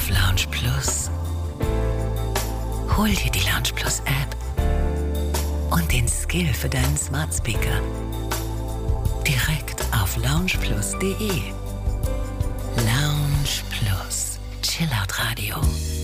auf Lounge Plus. Hol dir die Lounge Plus App und den Skill für deinen Smart Speaker. Direkt auf loungeplus.de. Lounge Plus. Chillout Radio.